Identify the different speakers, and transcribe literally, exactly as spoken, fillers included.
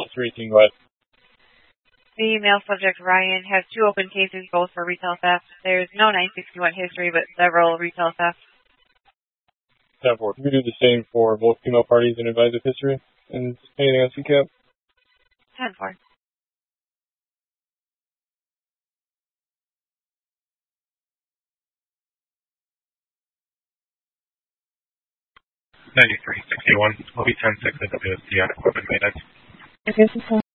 Speaker 1: History, King West.
Speaker 2: The male subject, Ryan, has two open cases, both for retail theft. There's no nine sixty-one history, but several retail thefts.
Speaker 1: ten four. Can we do the same for both female parties and advise of history? And anything on C CAP?
Speaker 2: ten four.
Speaker 3: ninety-three sixty-one. I'll be ten six at W S T on equipment maintenance.
Speaker 4: If this is